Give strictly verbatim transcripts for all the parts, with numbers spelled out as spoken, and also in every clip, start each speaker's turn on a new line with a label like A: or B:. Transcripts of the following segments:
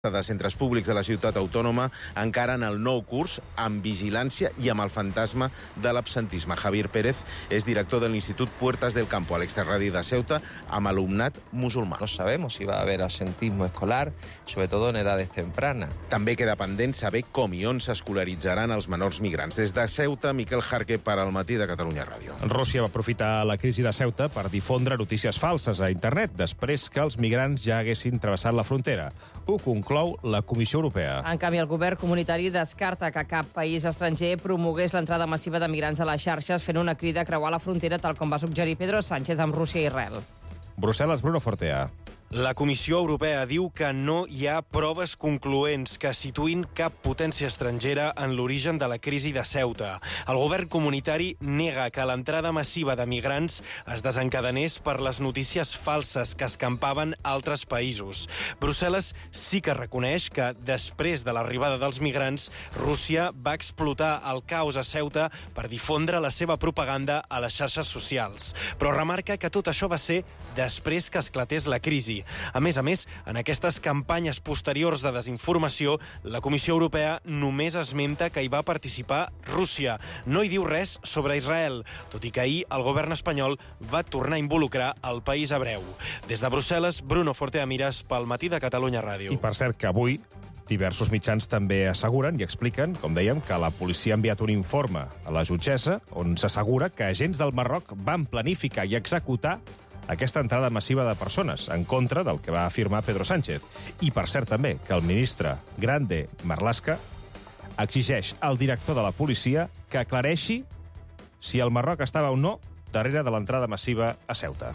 A: de centres públics de la ciutat autònoma encaren el nou curs amb vigilància i amb el fantasma de l'absentisme. Javier Pérez és director de l'Institut Puertas del Campo, a l'extrarradi de Ceuta, amb alumnat musulmà.
B: No sabemos si va a haber absentismo escolar, sobre todo en edades tempranas.
A: També queda pendent saber com i on s'escolaritzaran els menors migrants. Des de Ceuta, Miquel Jarque per al Matí de Catalunya Ràdio.
C: Rússia va aprofitar la crisi de Ceuta per difondre notícies falses a internet després que els migrants ja haguessin travessat la frontera. Ho conclou la Comissió Europea.
D: En canvi, el govern comunitari descarta que cap país estranger promogués l'entrada massiva de migrants a les xarxes fent una crida a creuar la frontera tal com va suggerir Pedro Sánchez amb Rússia i Israel.
C: Brussel·les, Bruno Fortea.
E: La Comissió Europea diu que no hi ha proves concloents que situïn cap potència estrangera en l'origen de la crisi de Ceuta. El govern comunitari nega que l'entrada massiva de migrants es desencadenés per les notícies falses que escampaven altres països. Brussel·les sí que reconeix que, després de l'arribada dels migrants, Rússia va explotar el caos a Ceuta per difondre la seva propaganda a les xarxes socials. Però remarca que tot això va ser després que esclatés la crisi. A més a més, en aquestes campanyes posteriors de desinformació, la Comissió Europea només esmenta que hi va participar Rússia. No hi diu res sobre Israel, tot i que ahir el govern espanyol va tornar a involucrar el país hebreu. Des de Brussel·les, Bruno Fortea Miras pel Matí de Catalunya Ràdio.
C: I per cert que avui diversos mitjans també asseguren i expliquen, com dèiem, que la policia ha enviat un informe a la jutgessa on s'assegura que agents del Marroc van planificar i executar aquesta entrada massiva de persones, en contra del que va afirmar Pedro Sánchez. I, per cert, també, que el ministre Grande Marlaska exigeix al director de la policia que aclareixi si el Marroc estava o no darrere de l'entrada massiva a Ceuta.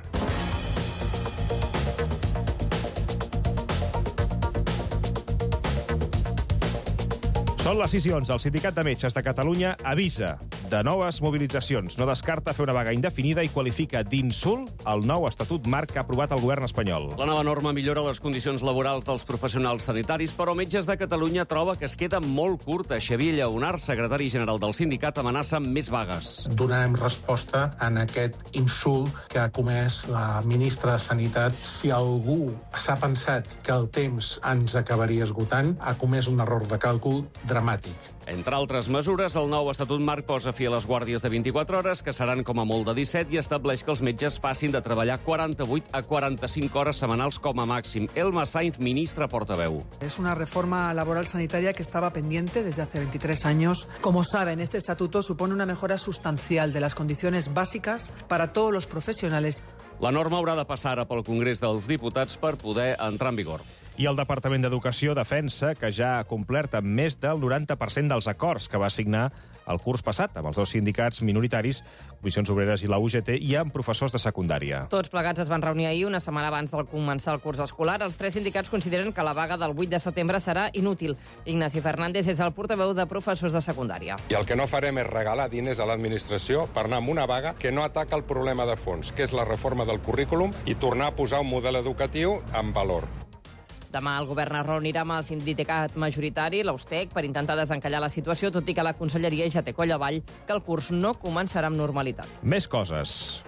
C: Són les sis i onze. El Sindicat de Metges de Catalunya avisa de noves mobilitzacions. No descarta fer una vaga indefinida i qualifica d'insult el nou estatut marc que ha aprovat el govern espanyol.
F: La nova norma millora les condicions laborals dels professionals sanitaris, però Metges de Catalunya troba que es queda molt curta. Xavier Lleonard, secretari general del sindicat, amenaça amb més vagues.
G: Donarem resposta en aquest insult que ha comès la ministra de Sanitat. Si algú s'ha pensat que el temps ens acabaria esgotant, ha comès un error de càlcul dramàtic.
F: Entre altres mesures, el nou estatut marc posa fi a les guàrdies de vint-i-quatre hores, que seran com a molt de disset, i estableix que els metges passin de treballar quaranta-vuit a quaranta-cinc hores setmanals com a màxim. Elma Sainz, ministra portaveu.
H: Es una reforma laboral sanitaria que estaba pendiente desde hace veintitrés años. Como saben, este estatuto supone una mejora sustancial de las condiciones básicas para todos los profesionales.
F: La norma haurà de passar ara pel Congrés dels Diputats per poder entrar en vigor.
C: I el Departament d'Educació defensa que ja ha complert amb més del noranta per cent dels acords que va signar el curs passat amb els dos sindicats minoritaris, Comissions Obreres i la U G T, i amb professors de secundària.
D: Tots plegats es van reunir ahir, una setmana abans de començar el curs escolar. Els tres sindicats consideren que la vaga del vuit de setembre serà inútil. Ignasi Fernández és el portaveu de professors de secundària.
I: I el que no farem és regalar diners a l'administració per anar amb una vaga que no ataca el problema de fons, que és la reforma del currículum, i tornar a posar un model educatiu en valor.
D: Demà el govern es reunirà amb el sindicat majoritari, l'Austec, per intentar desencallar la situació, tot i que la conselleria ja té coll avall que el curs no començarà amb normalitat.
C: Més coses.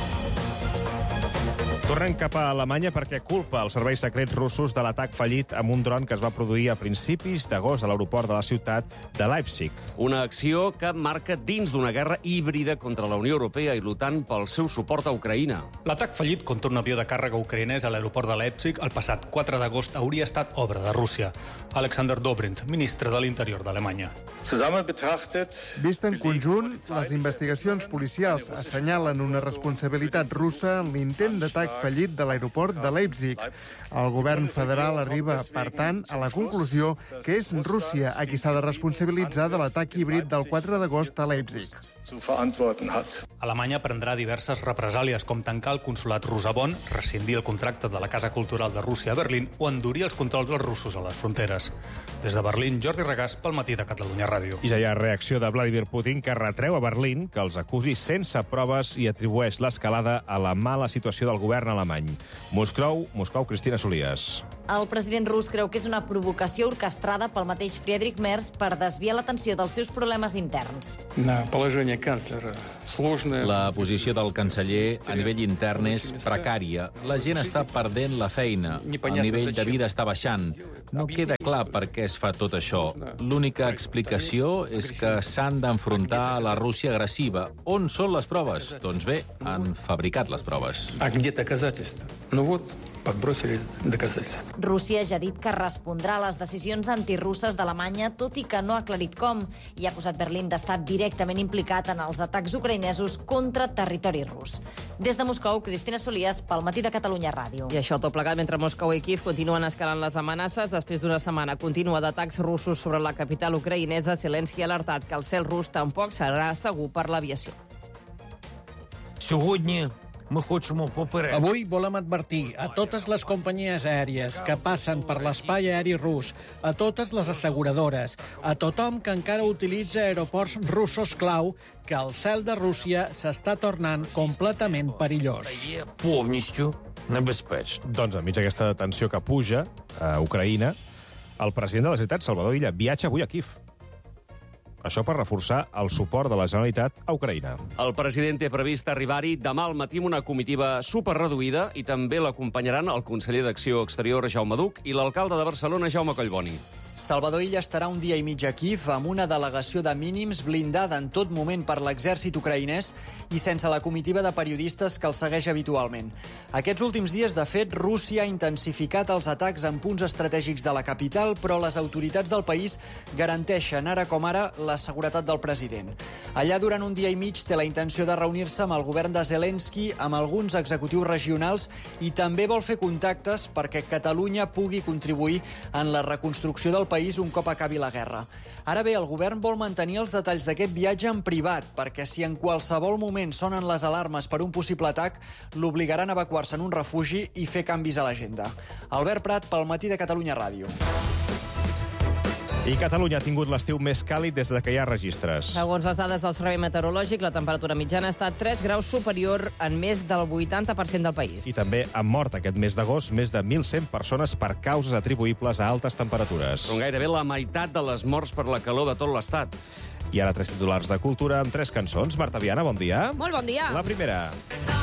C: Tornem cap a Alemanya perquè culpa els serveis secrets russos de l'atac fallit amb un dron que es va produir a principis d'agost a l'aeroport de la ciutat de Leipzig.
F: Una acció que marca dins d'una guerra híbrida contra la Unió Europea i l'OTAN pel seu suport a Ucraïna.
J: L'atac fallit contra un avió de càrrega ucraïnès a l'aeroport de Leipzig el passat quatre d'agost hauria estat obra de Rússia. Alexander Dobrindt, ministre de l'Interior d'Alemanya.
K: Vist en conjunt, les investigacions policials assenyalen una responsabilitat russa en l'intent d'atac fallit de l'aeroport de Leipzig. El govern federal arriba, per tant, a la conclusió que és Rússia a qui s'ha de responsabilitzar de l'atac híbrid del quatre d'agost a Leipzig.
J: Alemanya prendrà diverses represàlies, com tancar el consolat rus a Bonn, rescindir el contracte de la Casa Cultural de Rússia a Berlín o endurir els controls dels russos a les fronteres. Des de Berlín, Jordi Regàs, pel Matí de Catalunya Ràdio.
C: I ja hi ha reacció de Vladimir Putin, que retreu a Berlín que els acusi sense proves i atribueix l'escalada a la mala situació del govern alemany. Moscou, Moscou, Cristina Solías.
L: El president rus creu que és una provocació orquestrada pel mateix Friedrich Merz per desviar l'atenció dels seus problemes interns.
M: La posició del canceller a nivell intern és precària. La gent està perdent la feina. El nivell de vida està baixant. No queda clar per què es fa tot això. L'única explicació és que s'han d'enfrontar a la Rússia agressiva. On són les proves? Doncs bé, han fabricat les proves.
L: Rússia ja ha dit que respondrà a les decisions antirusses d'Alemanya, tot i que no ha aclarit com, i ha acusat Berlín d'estar directament implicat en els atacs ucraïnesos contra territori rus. Des de Moscou, Cristina Solias, pel Matí de Catalunya Ràdio.
D: I això tot plegat mentre Moscou i Kiev continuen escalant les amenaces. Després d'una setmana continua d'atacs russos sobre la capital ucraïnesa, Zelensky ha alertat que el cel rus tampoc serà segur per l'aviació.
N: Avui volem advertir a totes les companyies aèries que passen per l'espai aeri rus, a totes les asseguradores, a tothom que encara utilitza aeroports russos clau, que el cel de Rússia s'està tornant completament perillós.
C: Doncs enmig d'aquesta tensió que puja a Ucraïna, el president de la ciutat, Salvador Illa, viatja avui a Kiev. Això per reforçar el suport de la Generalitat a Ucraïna.
F: El president té previst arribar-hi demà al matí amb una comitiva superreduïda i també l'acompanyaran el conseller d'Acció Exterior, Jaume Duch, i l'alcalde de Barcelona, Jaume Collboni.
O: Salvador Illa estarà un dia i mig a Kiev amb una delegació de mínims blindada en tot moment per l'exèrcit ucraïnès i sense la comitiva de periodistes que el segueix habitualment. Aquests últims dies, de fet, Rússia ha intensificat els atacs en punts estratègics de la capital, però les autoritats del país garanteixen ara com ara la seguretat del president. Allà, durant un dia i mig, té la intenció de reunir-se amb el govern de Zelensky, amb alguns executius regionals i també vol fer contactes perquè Catalunya pugui contribuir en la reconstrucció del país un cop acabi la guerra. Ara bé, el govern vol mantenir els detalls d'aquest viatge en privat, perquè si en qualsevol moment sonen les alarmes per un possible atac, l'obligaran a evacuar-se en un refugi i fer canvis a l'agenda. Albert Prat, pel Matí de Catalunya Ràdio.
C: I Catalunya ha tingut l'estiu més càlid des de que hi ha registres.
D: Segons les dades del Servei Meteorològic, la temperatura mitjana ha estat tres graus superior en més del vuitanta per cent del país.
C: I també han mort aquest mes d'agost més de mil cent persones per causes atribuïbles a altes temperatures.
F: Són gairebé la meitat de les morts per la calor de tot l'Estat.
C: I ara tres titulars de cultura amb tres cançons. Marta Viana, bon dia.
D: Molt bon dia.
C: La primera.